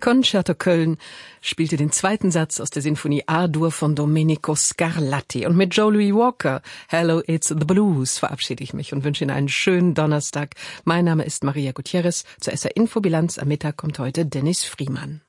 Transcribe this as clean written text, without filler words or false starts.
Concerto Köln spielte den zweiten Satz aus der Sinfonie A-Dur von Domenico Scarlatti. Und mit Joe Louis Walker, Hello, It's the Blues, verabschiede ich mich und wünsche Ihnen einen schönen Donnerstag. Mein Name ist Maria Gutierrez. Zur SR-Info-Bilanz am Mittag kommt heute Dennis Friemann.